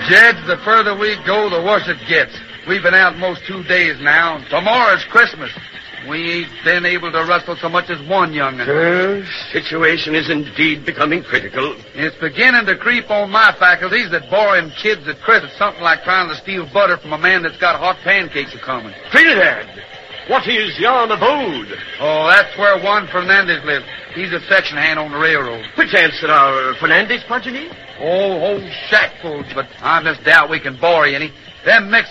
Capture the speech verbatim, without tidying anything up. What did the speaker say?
Jed, the further we go, the worse it gets. We've been out most two days now. Tomorrow's Christmas. We ain't been able to rustle so much as one young'un. The uh, situation is indeed becoming critical. It's beginning to creep on my faculties that borrowing kids at Christmas is something like trying to steal butter from a man that's got hot pancakes a-coming. Trinidad, what is yon abode? Oh, that's where Juan Fernandez lives. He's a section hand on the railroad. Perchance there are Fernandez progeny? Oh, whole shackfuls, but I just doubt we can borrow any. Them Mexicans